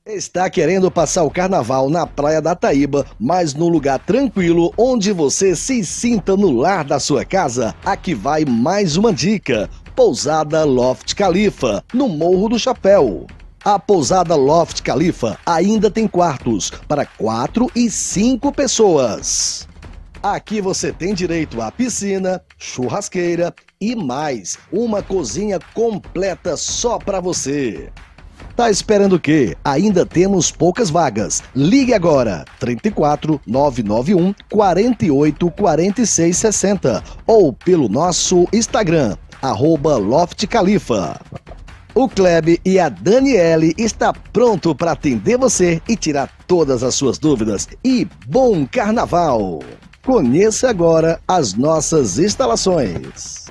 Está querendo passar o carnaval na Praia da Taíba, mas num lugar tranquilo onde você se sinta no lar da sua casa? Aqui vai mais uma dica: Pousada Loft Khalifa, no Morro do Chapéu. A Pousada Loft Khalifa ainda tem quartos para 4 e 5 pessoas. Aqui você tem direito à piscina, churrasqueira e mais, uma cozinha completa só para você. Tá esperando o quê? Ainda temos poucas vagas. Ligue agora, 34 991 48 46 60 ou pelo nosso Instagram, @Loft Khalifa. O Kleb e a Daniele está pronto para atender você e tirar todas as suas dúvidas. E bom carnaval! Conheça agora as nossas instalações.